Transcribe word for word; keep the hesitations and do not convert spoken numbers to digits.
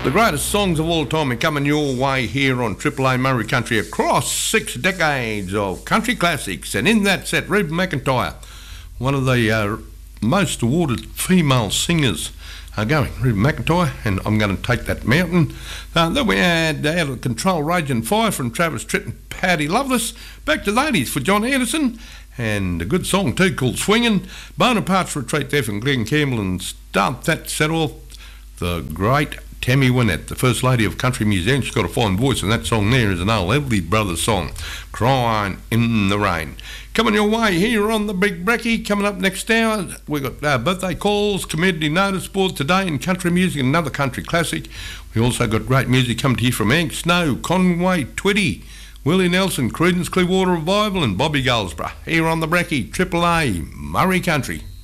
The greatest songs of all time are coming your way here on Triple A Murray Country across six decades of country classics. And in that set, Reba McEntire, one of the uh, most awarded female singers are going. Reba McEntire, and I'm going to Take That Mountain. Uh, then we had Out of Control, Raging Fire from Travis Tritt and Paddy Loveless. Back to the eighties for John Anderson. And a good song too called Swingin'. Bonaparte's Retreat there from Glenn Campbell, and start that set off the great Tammy Wynette, the First Lady of Country Music. She's got a fine voice, and that song there is an old Everly Brothers song, Crying in the Rain. Coming your way here on the Big Brekkie. Coming up next hour, we've got uh, birthday calls, community notice board today in country music, and another country classic. We also got great music coming to you from Hank Snow, Conway Twitty, Willie Nelson, Creedence Clearwater Revival, and Bobby Goldsborough here on the Brekkie, Triple A Murray Country.